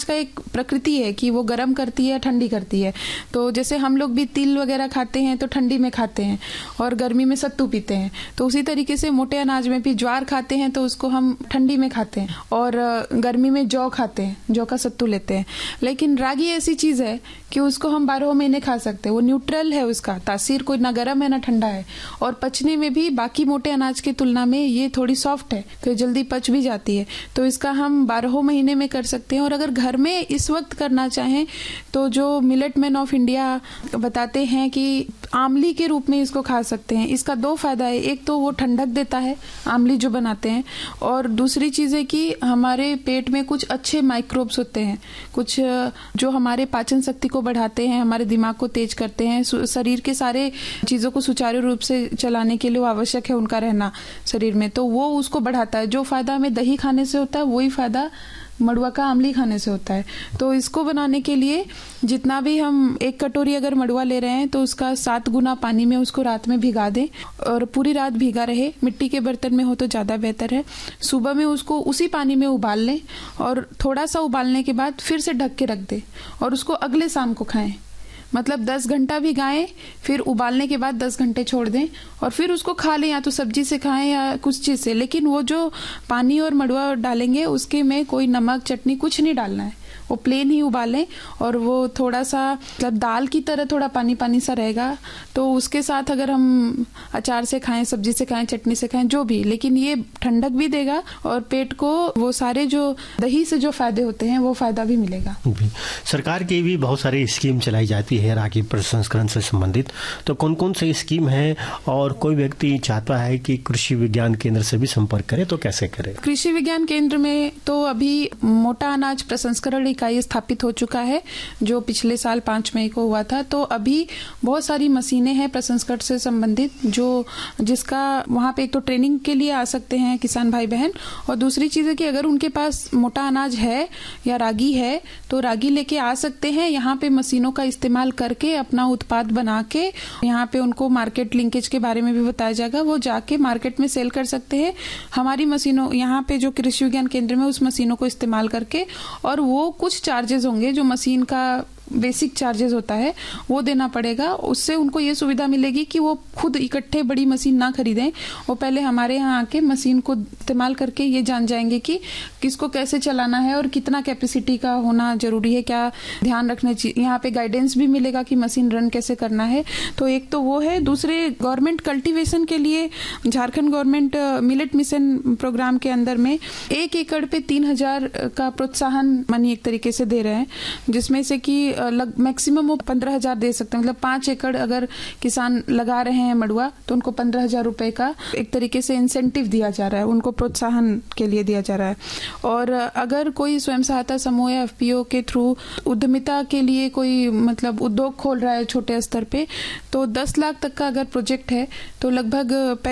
का एक प्रकृति है कि वो गर्म करती है, ठंडी करती है। तो जैसे हम लोग भी तिल वगैरह खाते हैं तो ठंडी में खाते हैं और गर्मी में सत्तू पीते हैं, तो उसी तरीके से मोटे अनाज में भी ज्वार खाते हैं तो उसको हम ठंडी में खाते हैं, और गर्मी में जौ खाते हैं, जौ का सत्तू लेते हैं। लेकिन रागी ऐसी चीज है कि उसको हम 12 महीने खा सकते हैं। वो न्यूट्रल है, उसका तासीर कोई ना गर्म है ना ठंडा है, और पचने में भी बाकी मोटे अनाज की तुलना में ये थोड़ी सॉफ्ट है तो जल्दी पच भी जाती है। तो इसका हम 12 महीने में कर सकते हैं। और अगर घर में इस वक्त करना चाहें तो जो मिलेट मैन ऑफ इंडिया बताते हैं कि आमली के रूप में इसको खा सकते हैं। इसका 2 फायदा है, एक तो वो ठंडक देता है आमली जो बनाते हैं, और दूसरी चीज है कि हमारे पेट में कुछ अच्छे माइक्रोब्स होते हैं, कुछ जो हमारे पाचन शक्ति को बढ़ाते हैं, हमारे दिमाग को तेज करते हैं, शरीर के सारे चीजों को सुचारू रूप से चलाने के लिए वो आवश्यक है उनका रहना शरीर में, तो वो उसको बढ़ाता है। जो फायदा हमें दही खाने से होता है वही फायदा मड़ुआ का आमली खाने से होता है। तो इसको बनाने के लिए जितना भी हम 1 कटोरी अगर मड़ुआ ले रहे हैं तो उसका 7 गुना पानी में उसको रात में भिगा दें, और पूरी रात भीगा रहे। मिट्टी के बर्तन में हो तो ज्यादा बेहतर है। सुबह में उसको उसी पानी में उबाल लें, और थोड़ा सा उबालने के बाद फिर से ढक के रख दें, और उसको अगले शाम को खाएं। मतलब 10 घंटा भिगाएं, फिर उबालने के बाद 10 घंटे छोड़ दें, और फिर उसको खा लें, या तो सब्जी से खाएं या कुछ चीज से। लेकिन वो जो पानी और मड़ुआ डालेंगे उसके में कोई नमक चटनी कुछ नहीं डालना है, वो प्लेन ही उबालें। और वो थोड़ा सा मतलब दाल की तरह थोड़ा पानी पानी सा रहेगा, तो उसके साथ अगर हम अचार से खाएं, सब्जी से खाएं, चटनी से खाएं, जो भी, लेकिन ये ठंडक भी देगा और पेट को वो सारे जो दही से जो फायदे होते हैं वो फायदा भी मिलेगा। सरकार की भी बहुत सारी स्कीम चलाई जाती है रागी प्रसंस्करण से संबंधित, तो कौन कौन सी स्कीम है, और कोई व्यक्ति चाहता है कि कृषि विज्ञान केंद्र से भी संपर्क करे तो कैसे करे? कृषि विज्ञान केंद्र में तो अभी मोटा अनाज प्रसंस्करण इकाई स्थापित हो चुका है, जो पिछले साल 5 मई को हुआ था। तो अभी बहुत सारी मशीनें हैं प्रसंस्करण से संबंधित, जो जिसका वहां पे एक तो ट्रेनिंग के लिए आ सकते हैं किसान भाई बहन, और दूसरी चीज है कि अगर उनके पास मोटा अनाज है या रागी है तो रागी लेके आ सकते हैं। यहाँ पे मशीनों का इस्तेमाल करके अपना उत्पाद बना के, यहाँ पे उनको मार्केट लिंकेज के बारे में भी बताया जाएगा, वो जाके मार्केट में सेल कर सकते हैं हमारी मशीनों, यहाँ पे जो कृषि विज्ञान केंद्र में उस मशीनों को इस्तेमाल करके। और वो कुछ चार्जेस होंगे, जो मशीन का बेसिक चार्जेस होता है वो देना पड़ेगा। उससे उनको ये सुविधा मिलेगी कि वो खुद इकट्ठे बड़ी मशीन ना खरीदें, वो पहले हमारे यहाँ आके मशीन को इस्तेमाल करके ये जान जाएंगे कि किसको कैसे चलाना है और कितना कैपेसिटी का होना जरूरी है, क्या ध्यान रखना चाहिए। यहाँ पे गाइडेंस भी मिलेगा कि मशीन रन कैसे करना है। तो एक तो वो है। दूसरे, गवर्नमेंट कल्टीवेशन के लिए Jharkhand government millet mission program के अंदर में 1 एकड़ पे 3,000 का प्रोत्साहन मनी एक तरीके से दे रहे हैं, जिसमें से कि मैक्सिमम वो 15,000 दे सकते हैं। मतलब 5 एकड़ अगर किसान लगा रहे हैं मड़ुआ तो उनको 15,000 रुपए का एक तरीके से इंसेंटिव दिया जा रहा है, उनको प्रोत्साहन के लिए दिया जा रहा है। और अगर कोई स्वयं सहायता समूह या एफपीओ के थ्रू उद्यमिता के लिए कोई मतलब उद्योग खोल रहा है छोटे स्तर पे, तो 10 लाख तक का अगर प्रोजेक्ट है तो लगभग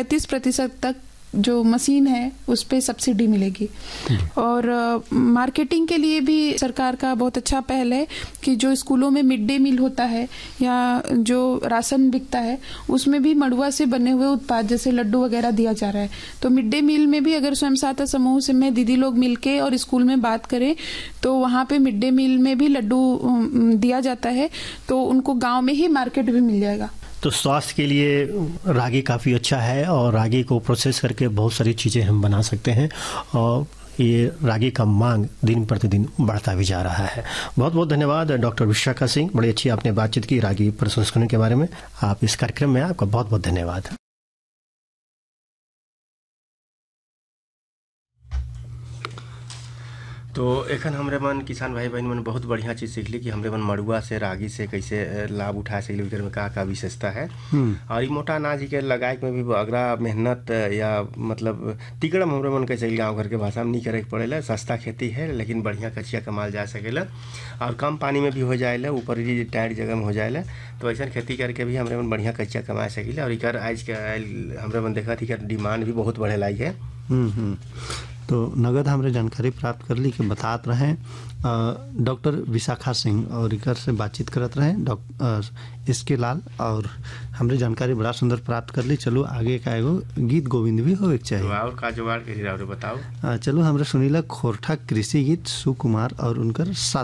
35% तक जो मशीन है उस पे सब्सिडी मिलेगी। और मार्केटिंग के लिए भी सरकार का बहुत अच्छा पहल है कि जो स्कूलों में मिड डे मील होता है या जो राशन बिकता है उसमें भी मड़ुआ से बने हुए उत्पाद जैसे लड्डू वगैरह दिया जा रहा है। तो मिड डे मील में भी अगर स्वयं सहायता समूह से में दीदी लोग मिलके और स्कूल में बात करें तो वहाँ पे मिड डे मील में भी लड्डू दिया जाता है, तो उनको गाँव में ही मार्केट भी मिल जाएगा। तो स्वास्थ्य के लिए रागी काफ़ी अच्छा है और रागी को प्रोसेस करके बहुत सारी चीज़ें हम बना सकते हैं और ये रागी का मांग दिन प्रतिदिन बढ़ता भी जा रहा है। बहुत बहुत धन्यवाद डॉक्टर विशाखा सिंह, बड़ी अच्छी आपने बातचीत की रागी प्रसंस्करण के बारे में। आप इस कार्यक्रम में आपका बहुत बहुत धन्यवाद। तो एखन हमरे मन किसान भाई बहन मन बहुत बढ़िया चीज़ सीखली कि हमरे मन मड़ुआ से रागी से कैसे लाभ उठा सकली, में का विशेषता है। और ये मोटा अनाज के लगाए में भी अगरा मेहनत या मतलब तिकड़म हमरे मन कैसे गाँव घर के भाषा में नहीं करे के पड़ेला। सस्ता खेती है लेकिन बढ़िया कचिया कमाल जा सकेला और कम पानी में भी हो जाएला, ऊपर ही टाइट जगह में हो जाएला। तो ऐसा खेती करके भी हमरे मन बढ़िया कचिया कमा सकेला। और इकर आज के हमरे मन देखा थी डिमांड भी बहुत बढ़े लाई है। तो नगद हमरे जानकारी प्राप्त कर ली कि बताते रहे डॉक्टर विशाखा सिंह और इकर से बातचीत करते रहे डॉक्टर इसके लाल और हमरे जानकारी बड़ा सुंदर प्राप्त कर ली। चलो आगे का एगो गीत गोविंद भी हो चाहिए और का जुगाड़ करी बताओ। चलो हमरे सुनीला खोरठा कृषि गीत सुकुमार और उनकर साथ